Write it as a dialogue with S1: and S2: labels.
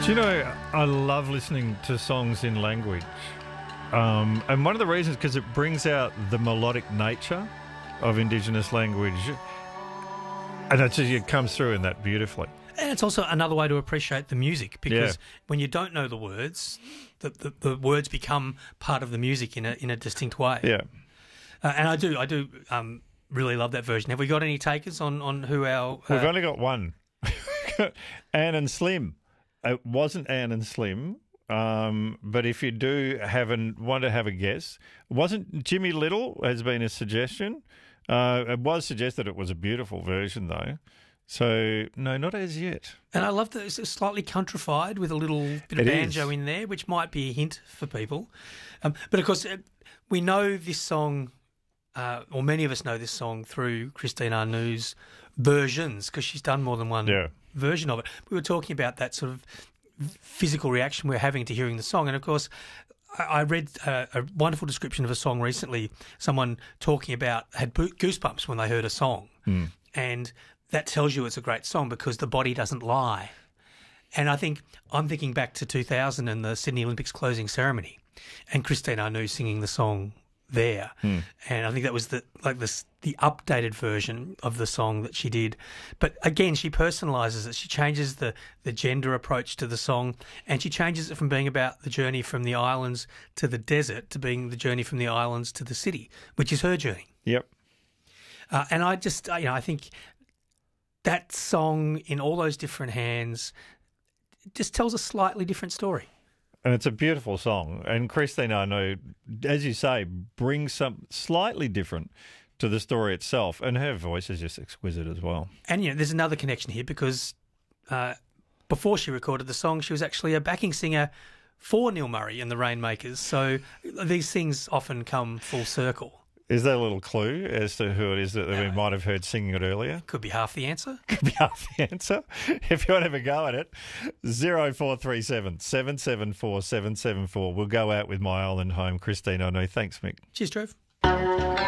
S1: Do you know, I love listening to songs in language. And one of the reasons, because it brings out the melodic nature of Indigenous language. And it comes through in that beautifully.
S2: And it's also another way to appreciate the music, because when you don't know the words, the words become part of the music in a distinct way.
S1: Yeah.
S2: And I do really love that version. Have we got any takers on who our...
S1: We've only got one. Ann and Slim. It wasn't Ann and Slim, but if you do want to have a guess, it wasn't Jimmy Little, has been a suggestion. It was suggested it was a beautiful version, though. So, no, not as yet.
S2: And I love that it's slightly countrified with a little bit of banjo in there, which might be a hint for people. But, of course, we know this song, or many of us know this song through Christine Arnou's versions, because she's done more than one version of it. We were talking about that sort of physical reaction we're having to hearing the song. And, of course, I read a wonderful description of a song recently, someone talking about had goosebumps when they heard a song. And that tells you it's a great song because the body doesn't lie. And I'm thinking back to 2000 and the Sydney Olympics closing ceremony and Christine Arnoux singing the song there. And I think that was the updated version of the song that she did. But again, she personalises it. She changes the gender approach to the song, and she changes it from being about the journey from the islands to the desert to being the journey from the islands to the city, which is her journey.
S1: Yep.
S2: And I think that song in all those different hands just tells a slightly different story.
S1: And it's a beautiful song. And Christine Arnoux, as you say, brings something slightly different to the story itself. And her voice is just exquisite as well. And,
S2: there's another connection here because before she recorded the song, she was actually a backing singer for Neil Murray and the Rainmakers. So these things often come full circle.
S1: Is there a little clue as to who it is that we might have heard singing it earlier?
S2: Could be half the answer.
S1: Could be half the answer. If you want to have a go at it, 0437 774 774. We'll go out with My Island Home, Christine Arnoux. Thanks, Mick.
S2: Cheers, Trev.